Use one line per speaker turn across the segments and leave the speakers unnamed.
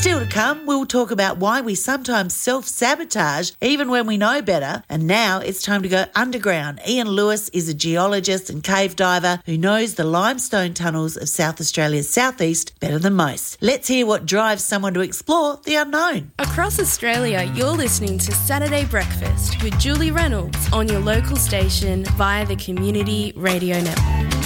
Still to come, we'll talk about why we sometimes self-sabotage even when we know better. And now it's time to go underground. Ian Lewis is a geologist and cave diver who knows the limestone tunnels of South Australia's southeast better than most. Let's hear what drives someone to explore the unknown.
Across Australia, you're listening to Saturday Breakfast with Julie Reynolds on your local station via the Community Radio Network.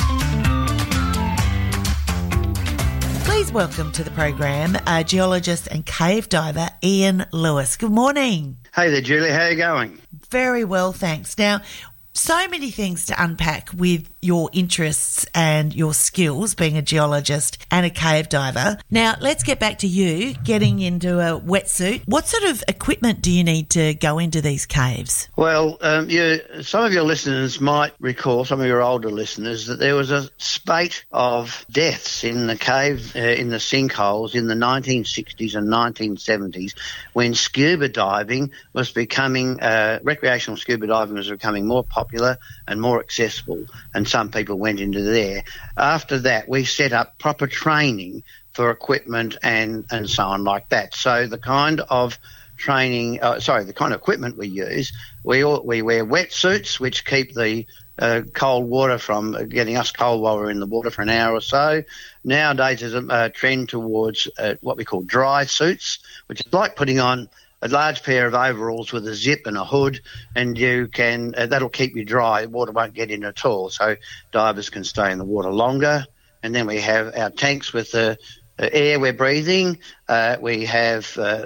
Please welcome to the program geologist and cave diver Ian Lewis. Good morning.
Hey there, Julie. How are you going?
Very well, thanks. Now, so many things to unpack with your interests and your skills being a geologist and a cave diver. Now, let's get back to you getting into a wetsuit. What sort of equipment do you need to go into these caves?
Well, some of your listeners might recall, some of your older listeners, that there was a spate of deaths in the cave, in the sinkholes in the 1960s and 1970s when scuba diving was becoming, recreational scuba diving was becoming more popular and more accessible, and some people went into there. After that, we set up proper training for equipment and so on like that. So the kind of training, the kind of equipment we use, we wear wetsuits which keep the cold water from getting us cold while we're in the water for an hour or so. Nowadays there's a trend towards what we call dry suits, which is like putting on a large pair of overalls with a zip and a hood, and you can that'll keep you dry. Water won't get in at all, so divers can stay in the water longer. And then we have our tanks with the air we're breathing. We have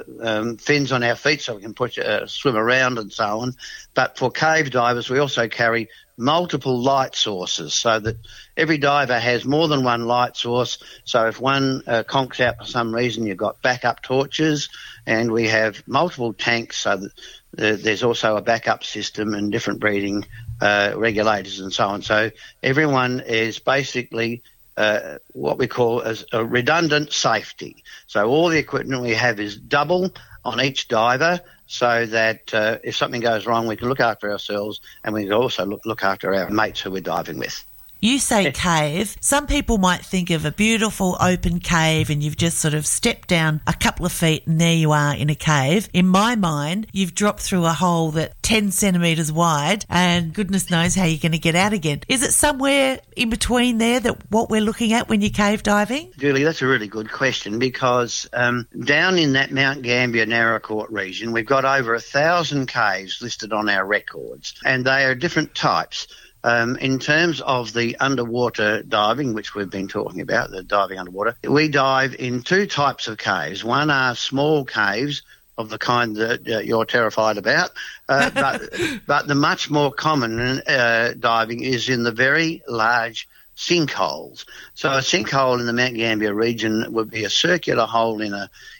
fins on our feet so we can swim around and so on. But for cave divers, we also carry multiple light sources so that every diver has more than one light source. So if one conks out for some reason, you've got backup torches, and we have multiple tanks so that there's also a backup system and different breathing regulators and so on. So everyone is basically what we call as a redundant safety. So all the equipment we have is double on each diver, so that if something goes wrong, we can look after ourselves, and we can also look after our mates who we're diving with.
You say cave. Some people might think of a beautiful open cave and you've just sort of stepped down a couple of feet and there you are in a cave. In my mind, you've dropped through a hole that's 10 centimetres wide and goodness knows how you're going to get out again. Is it somewhere in between there that what we're looking at when you're cave diving?
Julie, that's a really good question, because down in that Mount Gambier Narracourt region, we've got over 1,000 caves listed on our records, and they are different types. In terms of the underwater diving, which we've been talking about, the diving underwater, we dive in two types of caves. One are small caves of the kind that you're terrified about, but the much more common diving is in the very large sinkholes. So a sinkhole in the Mount Gambier region would be a circular hole in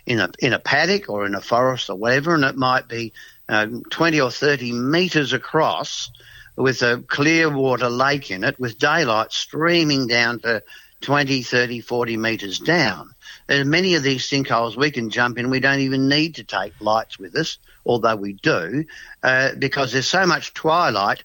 a paddock or in a forest or whatever, and it might be 20 or 30 metres across, with a clear water lake in it, with daylight streaming down to 20, 30, 40 metres down. There's many of these sinkholes we can jump in. We don't even need to take lights with us, although we do, because there's so much twilight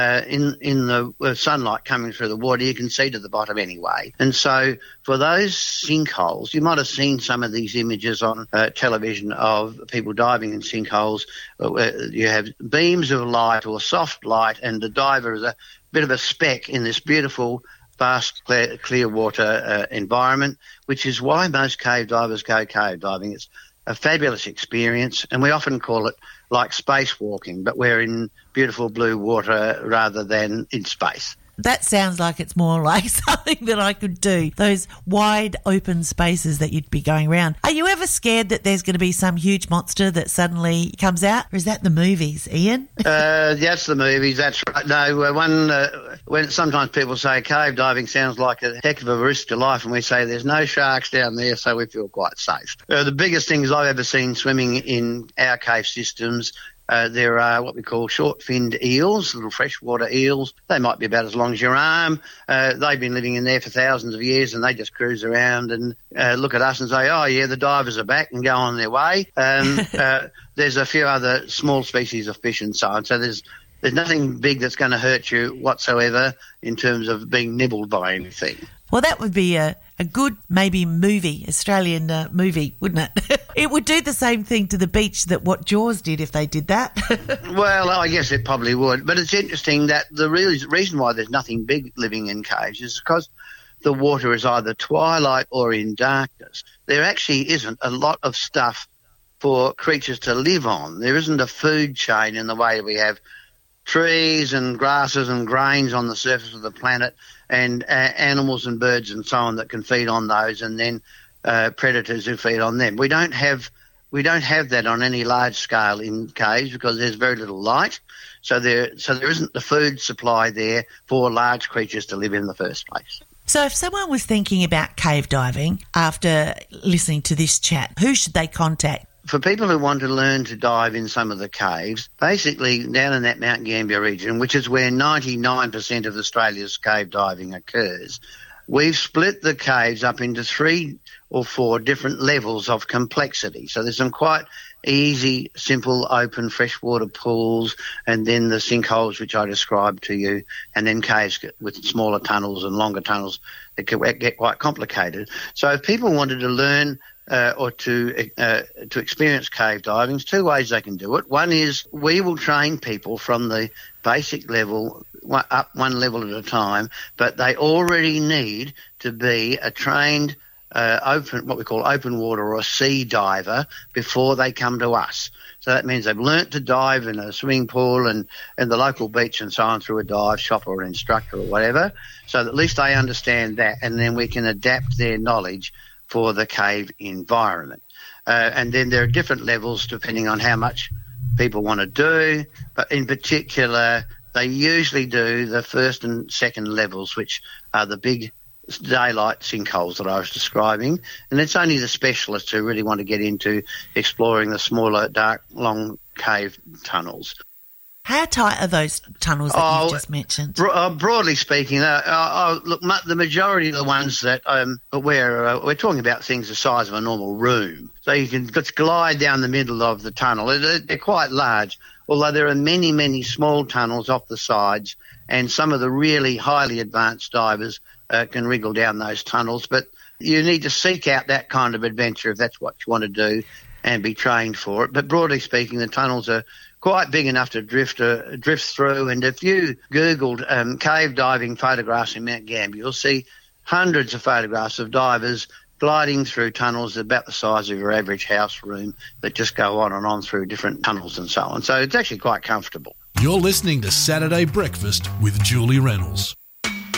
in the sunlight coming through the water, you can see to the bottom anyway. And so for those sinkholes, you might have seen some of these images on television of people diving in sinkholes. You have beams of light or soft light, and the diver is a bit of a speck in this beautiful, vast, clear water environment, which is why most cave divers go cave diving. It's a fabulous experience, and we often call it like spacewalking, but we're in beautiful blue water rather than in space.
That sounds like it's more like something that I could do, those wide open spaces that you'd be going around. Are you ever scared that there's going to be some huge monster that suddenly comes out? Or is that the movies, Ian?
That's the movies, that's right. No, when sometimes people say cave diving sounds like a heck of a risk to life, and we say there's no sharks down there, so we feel quite safe. The biggest things I've ever seen swimming in our cave systems, there are what we call short-finned eels, little freshwater eels. They might be about as long as your arm. They've been living in there for thousands of years, and they just cruise around and look at us and say, oh, yeah, the divers are back, and go on their way. There's a few other small species of fish and so on. So there's nothing big that's going to hurt you whatsoever in terms of being nibbled by anything.
Well, that would be a a good maybe movie, Australian movie, wouldn't it? It would do the same thing to the beach that what Jaws did if they did that.
Well, I guess it probably would. But it's interesting that the reason why there's nothing big living in caves is because the water is either twilight or in darkness. There actually isn't a lot of stuff for creatures to live on. There isn't a food chain in the way we have trees and grasses and grains on the surface of the planet, and animals and birds and so on that can feed on those, and then predators who feed on them. We don't have that on any large scale in caves because there's very little light. So there isn't the food supply there for large creatures to live in the first place.
So if someone was thinking about cave diving after listening to this chat, who should they contact?
For people who want to learn to dive in some of the caves, basically down in that Mount Gambier region, which is where 99% of Australia's cave diving occurs, we've split the caves up into 3 or 4 different levels of complexity. So there's some quite easy, simple, open freshwater pools, and then the sinkholes, which I described to you, and then caves with smaller tunnels and longer tunnels that can get quite complicated. So if people wanted to learn or to experience cave diving, there's 2 ways they can do it. One is we will train people from the basic level up 1 level at a time, but they already need to be a trained what we call open water or a sea diver before they come to us. So that means they've learnt to dive in a swimming pool and the local beach and so on through a dive shop or an instructor or whatever, so that at least they understand that, and then we can adapt their knowledge for the cave environment. And then there are different levels depending on how much people want to do, but in particular they usually do the first and second levels, which are the big daylight sinkholes that I was describing, and it's only the specialists who really want to get into exploring the smaller, dark, long cave tunnels.
How tight are those tunnels that you've just mentioned?
Broadly speaking, look, the majority of the ones that we're talking about things the size of a normal room. So you can just glide down the middle of the tunnel. They're quite large, although there are many, many small tunnels off the sides, and some of the really highly advanced divers can wriggle down those tunnels. But you need to seek out that kind of adventure if that's what you want to do and be trained for it. But broadly speaking, the tunnels are quite big enough to drift through. And if you Googled cave diving photographs in Mount Gambier, you'll see hundreds of photographs of divers gliding through tunnels about the size of your average house room that just go on and on through different tunnels and so on. So it's actually quite comfortable.
You're listening to Saturday Breakfast with Julie Reynolds.